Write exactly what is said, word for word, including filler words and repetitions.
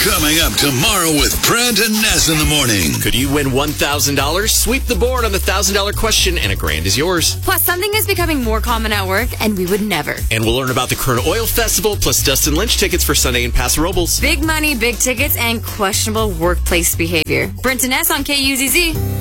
Coming up tomorrow with Brent and Ness in the morning. Could you win one thousand dollars? Sweep the board on the one thousand dollars question, and a grand is yours. Plus, something is becoming more common at work, and we would never. And we'll learn about the Corona Oil Festival, plus Dustin Lynch tickets for Sunday in Paso Robles. Big money, big tickets, and questionable workplace behavior. Brent and Ness on K U Z Z.